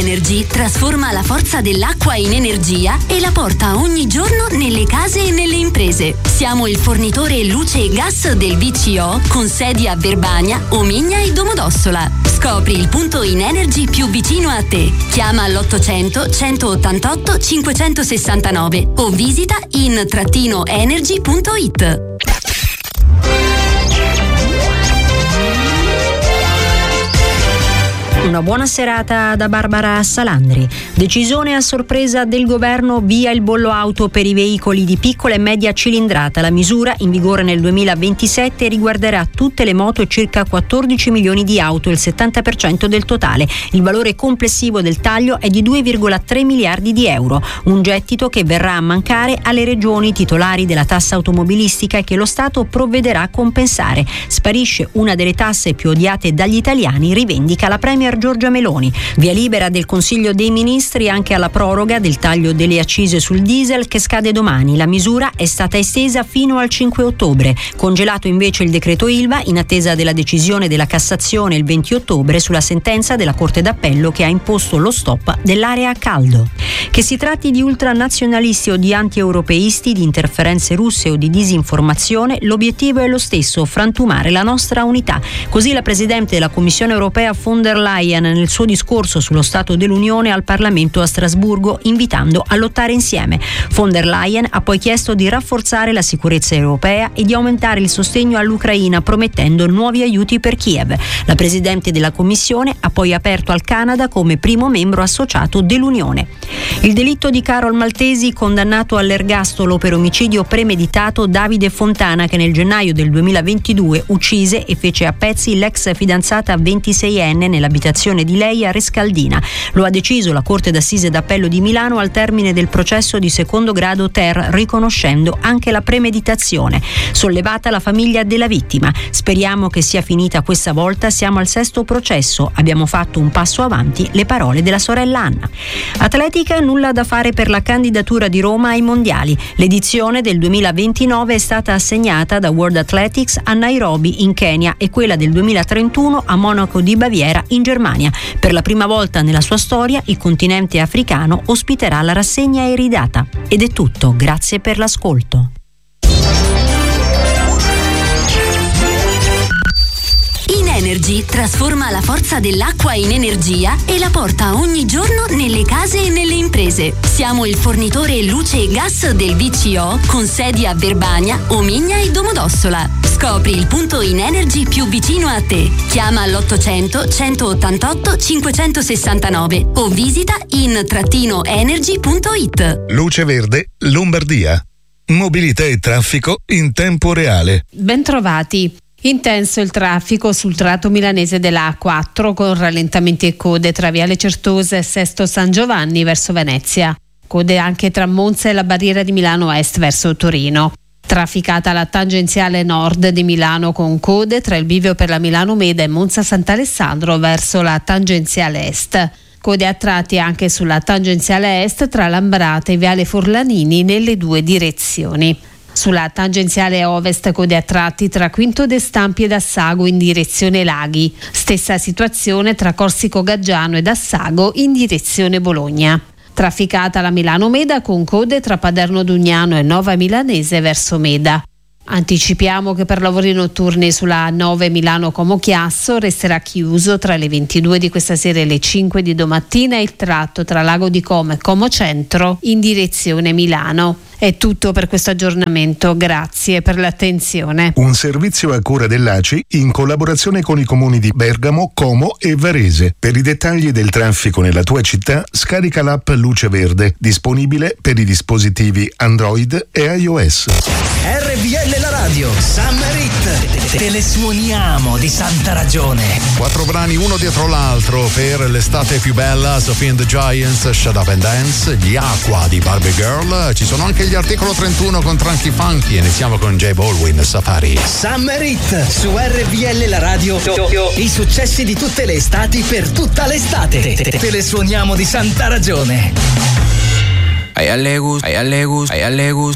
Energy trasforma la forza dell'acqua in energia e la porta ogni giorno nelle case e nelle imprese. Siamo il fornitore luce e gas del VCO con sedi a Verbania, Omigna e Domodossola. Scopri il punto in Energy più vicino a te. Chiama all'800 188 569 o visita in-energy.it. Una buona serata da Barbara Salandri. Decisione a sorpresa del governo, via il bollo auto per i veicoli di piccola e media cilindrata. La misura, in vigore nel 2027, riguarderà tutte le moto e circa 14 milioni di auto, il 70% del totale. Il valore complessivo del taglio è di 2,3 miliardi di euro, un gettito che verrà a mancare alle regioni titolari della tassa automobilistica e che lo Stato provvederà a compensare. Sparisce una delle tasse più odiate dagli italiani, rivendica la Premier Giorgia Meloni. Via libera del Consiglio dei Ministri anche alla proroga del taglio delle accise sul diesel che scade domani. La misura è stata estesa fino al 5 ottobre. Congelato invece il decreto Ilva in attesa della decisione della Cassazione il 20 ottobre sulla sentenza della Corte d'Appello che ha imposto lo stop dell'area a caldo. Che si tratti di ultranazionalisti o di anti-europeisti, di interferenze russe o di disinformazione, l'obiettivo è lo stesso: frantumare la nostra unità. Così la Presidente della Commissione europea von der Leyen nel suo discorso sullo Stato dell'Unione al Parlamento a Strasburgo, invitando a lottare insieme. Von der Leyen ha poi chiesto di rafforzare la sicurezza europea e di aumentare il sostegno all'Ucraina, promettendo nuovi aiuti per Kiev. La Presidente della Commissione ha poi aperto al Canada come primo membro associato dell'Unione. Il delitto di Carol Maltesi, condannato all'ergastolo per omicidio premeditato Davide Fontana, che nel gennaio del 2022 uccise e fece a pezzi l'ex fidanzata 26enne nell'abitazione di lei a Rescaldina. Lo ha deciso la Corte d'Assise d'Appello di Milano al termine del processo di secondo grado ter, riconoscendo anche la premeditazione. Sollevata la famiglia della vittima. Speriamo che sia finita questa volta, siamo al 6º processo, abbiamo fatto un passo avanti, le parole della sorella Anna. Atletica, nulla da fare per la candidatura di Roma ai mondiali. L'edizione del 2029 è stata assegnata da World Athletics a Nairobi in Kenya e quella del 2031 a Monaco di Baviera in Germania. Per la prima volta nella sua storia il continente africano ospiterà la rassegna iridata. Ed è tutto, grazie per l'ascolto. Energy trasforma la forza dell'acqua in energia e la porta ogni giorno nelle case e nelle imprese. Siamo il fornitore luce e gas del VCO con sedi a Verbania, Omigna e Domodossola. Scopri il punto in Energy più vicino a te. Chiama all'800 188 569 o visita in-energy.it. Luce Verde, Lombardia. Mobilità e traffico in tempo reale. Bentrovati. Intenso il traffico sul tratto milanese della A4 con rallentamenti e code tra Viale Certosa e Sesto San Giovanni verso Venezia. Code anche tra Monza e la barriera di Milano Est verso Torino. Trafficata la tangenziale nord di Milano con code tra il bivio per la Milano Meda e Monza Sant'Alessandro verso la tangenziale est. Code a tratti anche sulla tangenziale est tra Lambrate e Viale Forlanini nelle due direzioni. Sulla tangenziale ovest code a tratti tra Quinto de Stampi ed Assago in direzione Laghi. Stessa situazione tra Corsico Gaggiano ed Assago in direzione Bologna. Trafficata la Milano Meda con code tra Paderno Dugnano e Nova Milanese verso Meda. Anticipiamo che per lavori notturni sulla A9 Milano Como Chiasso resterà chiuso tra le 22 di questa sera e le 5 di domattina il tratto tra Lago di Como e Como Centro in direzione Milano. È tutto per questo aggiornamento, grazie per l'attenzione. Un servizio a cura dell'ACI in collaborazione con i comuni di Bergamo, Como e Varese. Per i dettagli del traffico nella tua città scarica l'app Luce Verde, disponibile per i dispositivi Android e iOS. RVL la radio, Summer Hit, te le suoniamo di santa ragione. 4 brani uno dietro l'altro per l'estate più bella: Sophie and the Giants, Shut Up and Dance, Gli Aqua di Barbie Girl, ci sono anche gli Articolo 31 con Tranky Funky. Iniziamo con J Balvin, Safari. Summer Hit su RVL la radio, i successi di tutte le estati per tutta l'estate, te le suoniamo di santa ragione. A ella le gusta